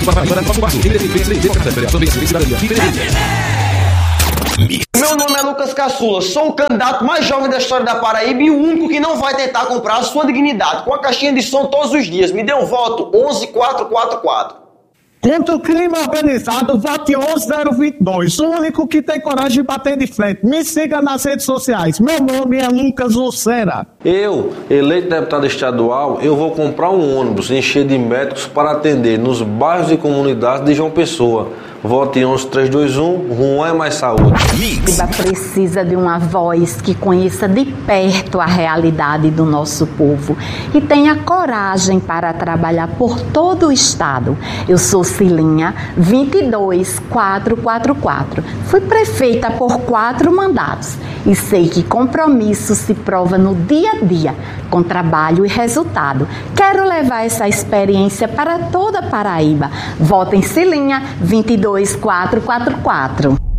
Meu nome é Lucas Caçula, sou o candidato mais jovem da história da Paraíba e o único que não vai tentar comprar a sua dignidade com a caixinha de som todos os dias. Me dê um voto, 11444. Contra o crime organizado, vote 11022. O único que tem coragem de bater de frente. Me siga nas redes sociais. Meu nome é Lucas Lucera. Eu, eleito deputado estadual, eu vou comprar um ônibus encher de médicos para atender nos bairros e comunidades de João Pessoa. Vote 11321, Juan é mais saúde. Paraíba precisa de uma voz que conheça de perto a realidade do nosso povo e tenha coragem para trabalhar por todo o estado. Eu sou Cilinha, 22444. Fui prefeita por 4 mandatos e sei que compromisso se prova no dia a dia, com trabalho e resultado. Quero levar essa experiência para toda a Paraíba. Votem Cilinha, 22444.